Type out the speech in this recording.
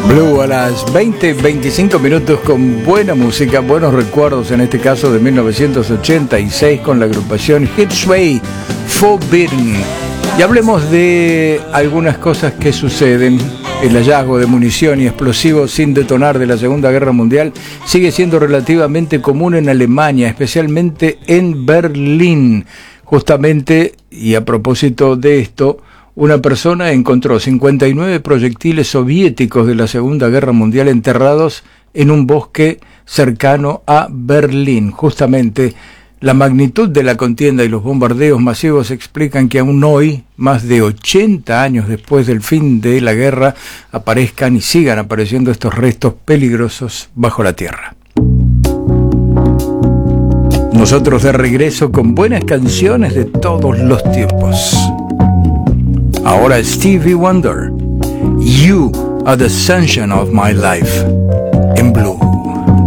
Blue a las 20:25 minutos con buena música, buenos recuerdos, en este caso de 1986 con la agrupación Hitsway Forbidden. Y hablemos de algunas cosas que suceden. El hallazgo de munición y explosivos sin detonar de la Segunda Guerra Mundial sigue siendo relativamente común en Alemania, especialmente en Berlín. Justamente, y a propósito de esto, una persona encontró 59 proyectiles soviéticos de la Segunda Guerra Mundial enterrados en un bosque cercano a Berlín. Justamente, la magnitud de la contienda y los bombardeos masivos explican que aún hoy, más de 80 años después del fin de la guerra, aparezcan y sigan apareciendo estos restos peligrosos bajo la tierra. Nosotros de regreso con buenas canciones de todos los tiempos. Ahora Stevie Wonder, You Are the Sunshine of My Life.